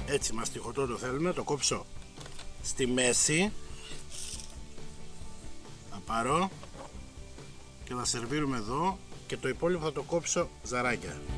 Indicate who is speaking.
Speaker 1: Έτσι μαστιχωτό το θέλουμε, το κόψω στη μέση. Θα πάρω και θα σερβίρουμε εδώ και το υπόλοιπο θα το κόψω ζαράκια.